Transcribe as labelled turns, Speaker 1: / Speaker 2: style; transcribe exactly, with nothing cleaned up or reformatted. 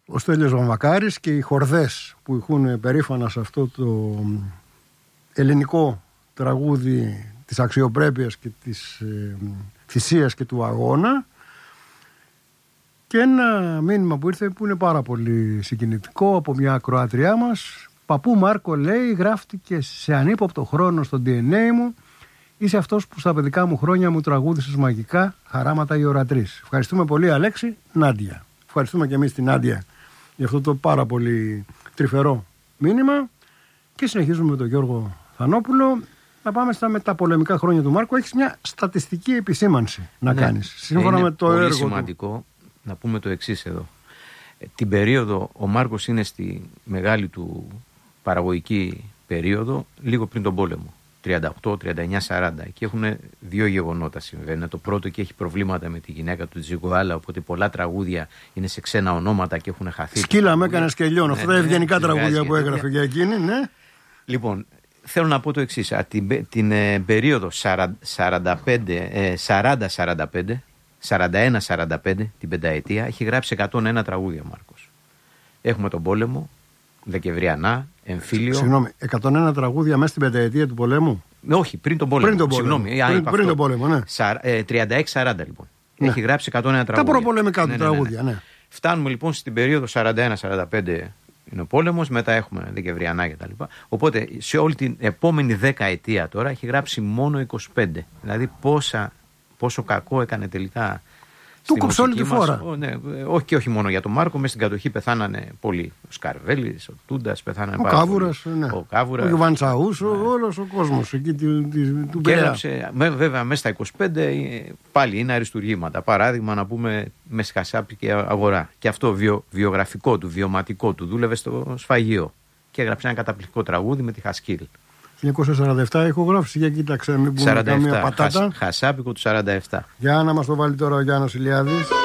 Speaker 1: ο Στέλιος Βαμβακάρης και οι χορδές που ηχούν περήφανα σε αυτό το ελληνικό τραγούδι της αξιοπρέπειας και της ε, θυσίας και του αγώνα. Και ένα μήνυμα που ήρθε που είναι πάρα πολύ συγκινητικό από μια ακροάτριά μας. Παππού Μάρκο, λέει, γράφτηκε σε ανύποπτο χρόνο στο ντι εν έι μου. Είσαι αυτός που στα παιδικά μου χρόνια μου τραγούδησες μαγικά χαράματα οι ορατρείς. Ευχαριστούμε πολύ, Αλέξη. Νάντια. Ευχαριστούμε και εμείς την Νάντια για αυτό το πάρα πολύ τρυφερό μήνυμα. Και συνεχίζουμε με τον Γιώργο Θανόπουλο. Να πάμε στα μεταπολεμικά χρόνια του Μάρκου. Έχεις μια στατιστική επισήμανση να ναι, κάνεις. Σύμφωνα με το
Speaker 2: πολύ
Speaker 1: έργο
Speaker 2: σημαντικό
Speaker 1: του.
Speaker 2: Να πούμε το εξής εδώ. Την περίοδο, ο Μάρκος είναι στη μεγάλη του παραγωγική περίοδο λίγο πριν τον πόλεμο. τριάντα οκτώ, τριάντα εννιά, σαράντα. Εκεί έχουν δύο γεγονότα συμβαίνουν. Το πρώτο, και έχει προβλήματα με τη γυναίκα του Τζιγκουάλα, οπότε πολλά τραγούδια είναι σε ξένα ονόματα και έχουν χαθεί.
Speaker 1: Σκύλα με έκανε και λιώνω. Αυτά τα ευγενικά τραγούδια που έγραφε για εκείνη, ναι.
Speaker 2: Λοιπόν, θέλω να πω το εξής. Την, την ε, περίοδο σαράντα πέντε, σαράντα σαράντα πέντε, σαράντα ένα σαράντα πέντε, την πενταετία, έχει γράψει εκατόν ένα τραγούδια ο Μάρκος. Έχουμε τον πόλεμο, Δεκεμβριανά, εμφύλιο.
Speaker 1: Συγγνώμη, εκατόν ένα τραγούδια μέσα στην πενταετία του πολέμου.
Speaker 2: Όχι, πριν τον πόλεμο.
Speaker 1: Πριν τον πόλεμο.
Speaker 2: Συγγνώμη,
Speaker 1: πριν, πριν τον πόλεμο, ναι.
Speaker 2: ε, τριάντα έξι σαράντα λοιπόν. Ναι. Έχει γράψει εκατόν ένα τραγούδια.
Speaker 1: Τα προπολεμικά του
Speaker 2: ναι, ναι,
Speaker 1: τραγούδια,
Speaker 2: ναι, ναι.
Speaker 1: ναι.
Speaker 2: Φτάνουμε λοιπόν στην περίοδο σαράντα ένα σαράντα πέντε είναι ο πόλεμος, μετά έχουμε Δεκεμβριανά κτλ. Οπότε σε όλη την επόμενη δεκαετία τώρα έχει γράψει μόνο είκοσι πέντε. Δηλαδή πόσα, πόσο κακό έκανε τελικά.
Speaker 1: Του κόψε όλη τη φόρα.
Speaker 2: Ό, ναι, όχι και όχι μόνο για τον Μάρκο, μέσα στην κατοχή πεθάνανε πολλοί. Ο Σκαρβέλης, ο Τούντας, πεθάνανε
Speaker 1: ο
Speaker 2: πάρα
Speaker 1: Κάβουρας,
Speaker 2: πολλοί.
Speaker 1: Ναι.
Speaker 2: Ο Κάβουρας.
Speaker 1: Ο Βαντσαούς,
Speaker 2: ναι.
Speaker 1: όλος ο κόσμος εκεί του, του, του
Speaker 2: και έγραψε, βέβαια μέσα στα είκοσι πέντε πάλι είναι αριστουργήματα. Παράδειγμα να πούμε με σκασάπη και αγορά. Και αυτό βιο, βιογραφικό του, βιωματικό του. Δούλευε στο σφαγείο. Και έγραψε ένα καταπληκτικό τραγούδι με τη Χασκίλ.
Speaker 1: χίλια εννιακόσια σαράντα επτά ηχογράφηση, για κοίταξε, μην πούμε καμία πατάτα.
Speaker 2: Χασάπικο του σαράντα επτά.
Speaker 1: Για να μας το βάλει τώρα ο Γιάννος Ηλιάδης.